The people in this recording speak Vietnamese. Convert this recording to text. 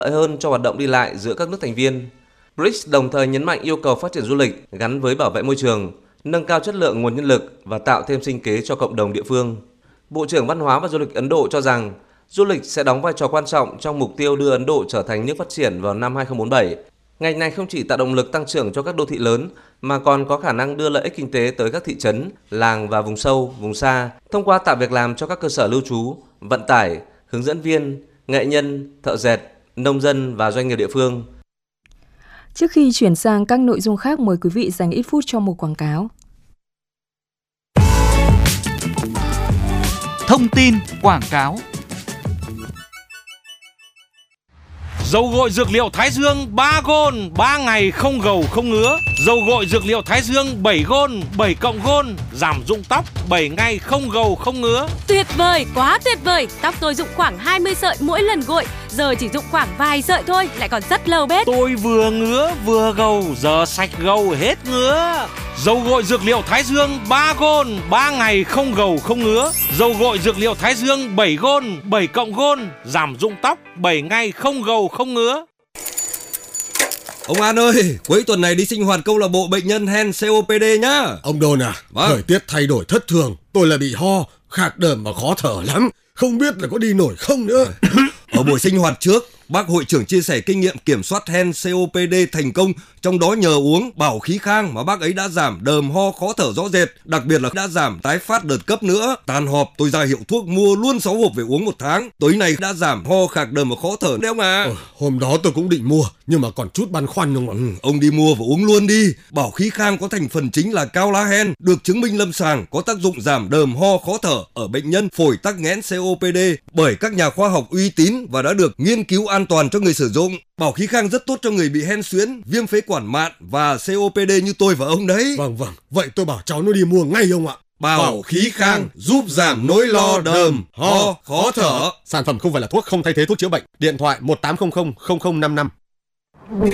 lợi hơn cho hoạt động đi lại giữa các nước thành viên. BRICS đồng thời nhấn mạnh yêu cầu phát triển du lịch gắn với bảo vệ môi trường, nâng cao chất lượng nguồn nhân lực và tạo thêm sinh kế cho cộng đồng địa phương. Bộ trưởng Văn hóa và Du lịch Ấn Độ cho rằng du lịch sẽ đóng vai trò quan trọng trong mục tiêu đưa Ấn Độ trở thành nước phát triển vào năm 2047. Ngành này không chỉ tạo động lực tăng trưởng cho các đô thị lớn mà còn có khả năng đưa lợi ích kinh tế tới các thị trấn, làng và vùng sâu, vùng xa thông qua tạo việc làm cho các cơ sở lưu trú, vận tải, hướng dẫn viên, nghệ nhân, thợ dệt, nông dân và doanh nghiệp địa phương. Trước khi chuyển sang các nội dung khác, mời quý vị dành ít phút cho một quảng cáo. Thông tin quảng cáo. Dầu gội dược liệu Thái Dương 3 gôn, 3 ngày không gầu không ngứa. Dầu gội dược liệu Thái Dương 7 gôn, 7 cộng gôn, giảm rụng tóc 7 ngày không gầu không ngứa. Tuyệt vời, quá tuyệt vời. Tóc tôi rụng khoảng 20 sợi mỗi lần gội, giờ chỉ rụng khoảng vài sợi thôi, lại còn rất lâu bết. Tôi vừa ngứa vừa gầu, giờ sạch gầu hết ngứa. Dầu gội dược liệu Thái Dương 3 gôn, 3 ngày không gầu không ngứa. Dầu gội dược liệu Thái Dương 7 gôn, 7 cộng gôn, giảm rụng tóc 7 ngày không gầu không ngứa. Ông An ơi, cuối tuần này đi sinh hoạt câu lạc bộ bệnh nhân hen COPD nhá. Ông Đôn à, thời tiết thay đổi thất thường, tôi lại bị ho, khạc đờm và khó thở lắm. Không biết là có đi nổi không nữa. Ở buổi sinh hoạt trước, bác hội trưởng chia sẻ kinh nghiệm kiểm soát hen COPD thành công, trong đó nhờ uống bảo khí khang mà bác ấy đã giảm đờm ho khó thở rõ rệt, đặc biệt là đã giảm tái phát đợt cấp nữa. Tan họp tôi ra hiệu thuốc mua luôn 6 hộp về uống 1 tháng. Tối nay đã giảm ho khạc đờm và khó thở đấy ông à. Hôm đó tôi cũng định mua nhưng mà còn chút băn khoăn ông ạ. Ông đi mua và uống luôn đi. Bảo khí khang có thành phần chính là cao lá hen, được chứng minh lâm sàng có tác dụng giảm đờm ho khó thở ở bệnh nhân phổi tắc nghẽn COPD bởi các nhà khoa học uy tín và đã được nghiên cứu an toàn cho người sử dụng. Bảo khí khang rất tốt cho người bị hen suyễn, viêm phế quản mạn và COPD như tôi và ông đấy. Vâng, vậy tôi bảo cháu nó đi mua ngay ông ạ. Bảo khí khang giúp giảm nỗi lo đờm, ho, khó thở. Sản phẩm không phải là thuốc, không thay thế thuốc chữa bệnh. Điện thoại 1800 0055.